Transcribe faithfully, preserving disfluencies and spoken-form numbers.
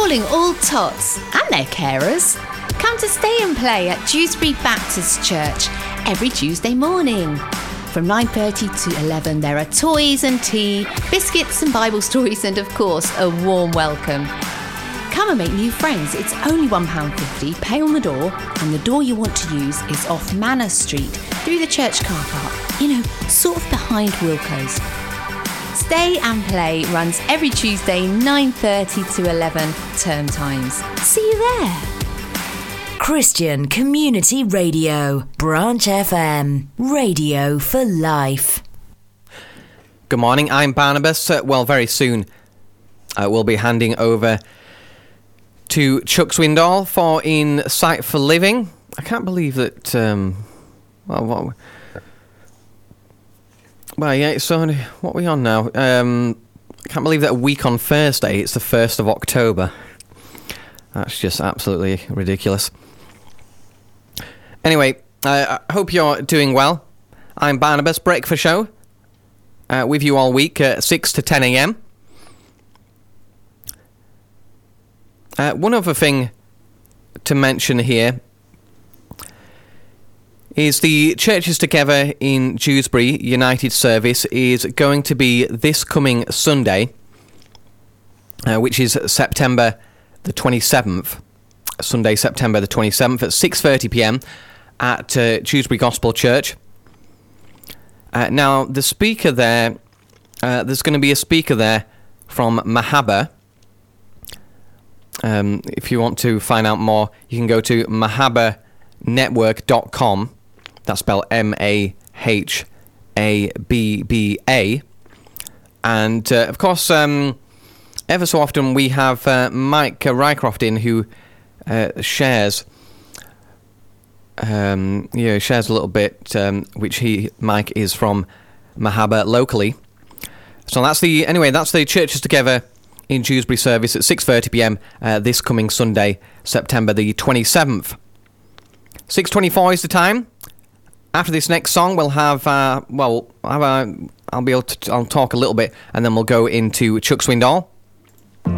calling all tots and their carers. Come to stay and play at Dewsbury Baptist Church every Tuesday morning. From nine thirty to eleven, there are toys and tea, biscuits and Bible stories, and of course, a warm welcome. Come and make new friends. It's only one pound fifty, pay on the door, and the door you want to use is off Manor Street, through the church car park, you know, sort of behind Wilco's. Stay and Play runs every Tuesday, nine thirty to eleven, term times. See you there. Christian Community Radio, Branch F M, radio for life. Good morning, I'm Barnabas. Uh, well, very soon uh, we'll be handing over to Chuck Swindoll for In Sight for Living. I can't believe that... Um, well, what... Well, yeah, it's only... What are we on now? Um, I can't believe that a week on Thursday, it's the first of October. That's just absolutely ridiculous. Anyway, uh, I hope you're doing well. I'm Barnabas, Breakfast Show, uh, with you all week at six to ten a.m. Uh, one other thing to mention here is the Churches Together in Dewsbury United service is going to be this coming Sunday, uh, which is September the twenty-seventh. Sunday, September the twenty-seventh at six thirty p.m. at uh, Dewsbury Gospel Church. Uh, now, the speaker there, uh, there's going to be a speaker there from Mahaba. Um, if you want to find out more, you can go to mahaba network dot com. That's spelled M A H A B B A. And, uh, of course, um, ever so often we have uh, Mike Rycroft in who uh, shares... Um, yeah, shares a little bit, um, which he, Mike, is from Mahaba locally. So that's the, anyway, that's the Churches Together in Dewsbury service at six thirty p.m. Uh, this coming Sunday, September the twenty-seventh. six twenty-four is the time. After this next song, we'll have, uh, well, have a, I'll be able to, I'll talk a little bit, and then we'll go into Chuck Swindoll.